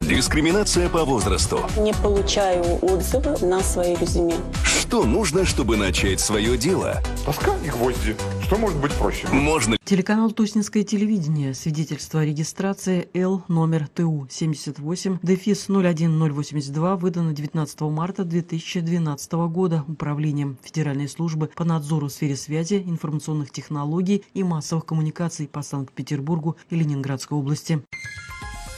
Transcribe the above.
Дискриминация по возрасту. Не получаю отзывы на свои резюме. Что нужно, чтобы начать свое дело? Тоска и гвозди. Что может быть проще? Можно Телеканал «Тоснинское телевидение». Свидетельство о регистрации Л номер ТУ 78-01082 выдано 19 марта 2012 года Управлением Федеральной службы по надзору в сфере связи, информационных технологий и массовых коммуникаций по Санкт-Петербургу и Ленинградской области.